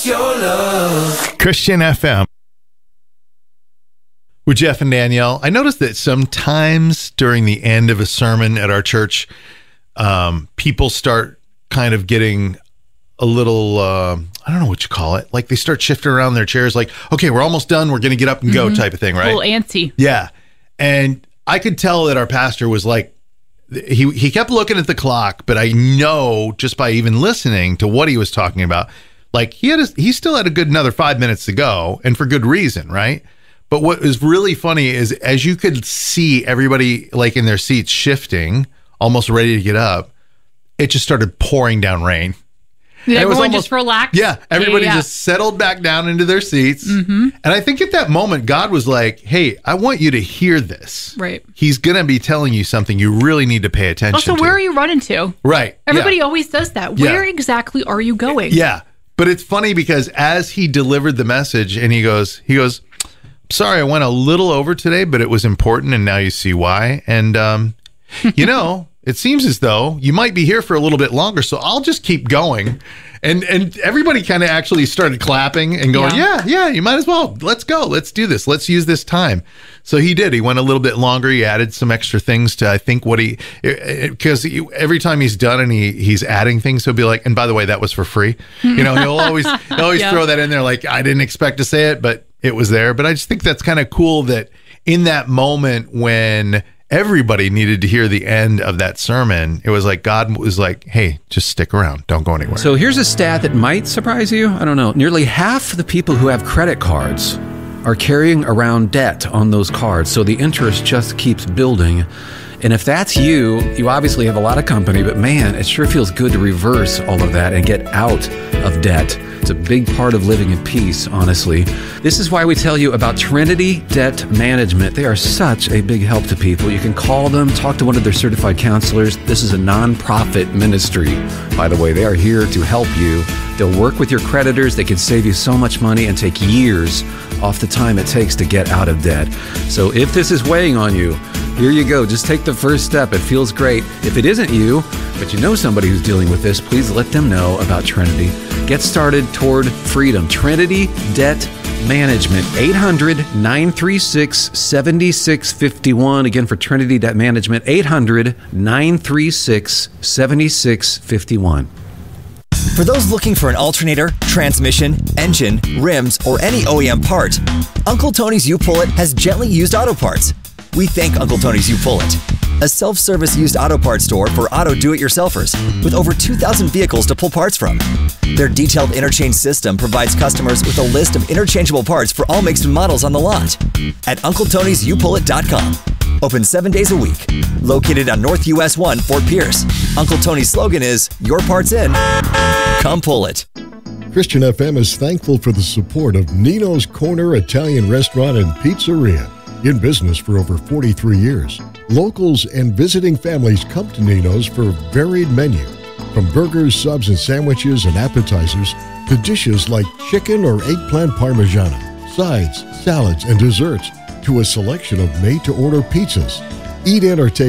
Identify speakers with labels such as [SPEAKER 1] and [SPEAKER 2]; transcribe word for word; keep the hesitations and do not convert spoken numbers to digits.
[SPEAKER 1] Your love.
[SPEAKER 2] Christian F M. With Jeff and Danielle. I noticed that sometimes during the end of a sermon at our church, um, people start kind of getting a little, uh, I don't know what you call it. Like they start shifting around their chairs like, okay, we're almost done. We're going to get up and go, mm-hmm. type of thing, right?
[SPEAKER 3] A little antsy.
[SPEAKER 2] Yeah. And I could tell that our pastor was like, he, he kept looking at the clock, but I know just by even listening to what he was talking about, like he had a, he still had a good another five minutes to go, and for good reason, right? But what is really funny is as you could see everybody like in their seats shifting, almost ready to get up, it just started pouring down rain.
[SPEAKER 3] Did
[SPEAKER 2] and
[SPEAKER 3] everyone
[SPEAKER 2] almost,
[SPEAKER 3] just relax?
[SPEAKER 2] Yeah, everybody
[SPEAKER 3] yeah, yeah.
[SPEAKER 2] just settled back down into their seats.
[SPEAKER 3] Mm-hmm.
[SPEAKER 2] And I think at that moment, God was like, hey, I want you to hear this.
[SPEAKER 3] Right.
[SPEAKER 2] He's going to be telling you something you really need to pay attention
[SPEAKER 3] also,
[SPEAKER 2] to.
[SPEAKER 3] Also, where are you running to?
[SPEAKER 2] Right.
[SPEAKER 3] Everybody
[SPEAKER 2] yeah.
[SPEAKER 3] always does that.
[SPEAKER 2] Yeah.
[SPEAKER 3] Where exactly are you going?
[SPEAKER 2] Yeah. But it's funny because as he delivered the message and he goes, he goes, sorry, I went a little over today, but it was important, and now you see why. And, um, you know, it seems as though you might be here for a little bit longer, so I'll just keep going. And and everybody kind of actually started clapping and going, yeah. yeah, yeah, you might as well. Let's go. Let's do this. Let's use this time. So he did. He went a little bit longer. He added some extra things to, I think, what he, because every time he's done and he he's adding things, he'll be like, and by the way, that was for free. You know, he'll always, he'll always yeah. throw that in there like, I didn't expect to say it, but it was there. But I just think that's kind of cool that in that moment when everybody needed to hear the end of that sermon, it was like God was like, hey, just stick around. Don't go anywhere.
[SPEAKER 4] So here's a stat that might surprise you. I don't know. Nearly half the people who have credit cards are carrying around debt on those cards. So the interest just keeps building. And if that's you, you obviously have a lot of company, but man, it sure feels good to reverse all of that and get out of debt. It's a big part of living in peace, honestly. This is why we tell you about Trinity Debt Management. They are such a big help to people. You can call them, talk to one of their certified counselors. This is a nonprofit ministry, by the way. They are here to help you. They'll work with your creditors. They can save you so much money and take years off the time it takes to get out of debt. So if this is weighing on you, here you go. Just take the first step. It feels great. If it isn't you, but you know somebody who's dealing with this, please let them know about Trinity. Get started toward freedom. Trinity Debt Management, eight hundred, nine three six, seven six five one. Again, for Trinity Debt Management, eight hundred, nine three six, seven six five one.
[SPEAKER 5] For those looking for an alternator, transmission, engine, rims, or any O E M part, Uncle Tony's U-Pull-It has gently used auto parts. We thank Uncle Tony's U-Pull-It, a self-service used auto parts store for auto do-it-yourselfers with over two thousand vehicles to pull parts from. Their detailed interchange system provides customers with a list of interchangeable parts for all makes and models on the lot at Uncle Tony's U Pull It dot com. Open seven days a week. Located on North U S one, Fort Pierce. Uncle Tony's slogan is, your part's in. Come pull it.
[SPEAKER 6] Christian F M is thankful for the support of Nino's Corner Italian Restaurant and Pizzeria. In business for over forty-three years, locals and visiting families come to Nino's for a varied menu. From burgers, subs, and sandwiches and appetizers to dishes like chicken or eggplant parmigiana, sides, salads, and desserts, to a selection of made-to-order pizzas. Eat in or take